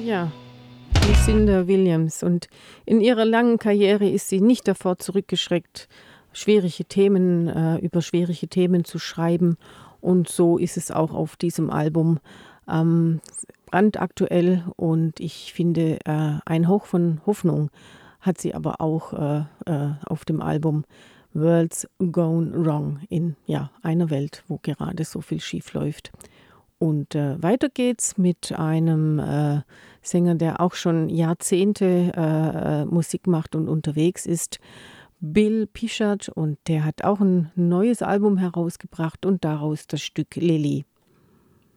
Ja, Lucinda Williams. Und in ihrer langen Karriere ist sie nicht davor zurückgeschreckt, über schwierige Themen zu schreiben. Und so ist es auch auf diesem Album ähm, brandaktuell. Und ich finde, ein Hauch von Hoffnung hat sie aber auch auf dem Album World's Gone Wrong in einer Welt, wo gerade so viel schief läuft. Und weiter geht's mit einem Sänger, der auch schon Jahrzehnte Musik macht und unterwegs ist, Bill Pichard. Und der hat auch ein neues Album herausgebracht und daraus das Stück Lily.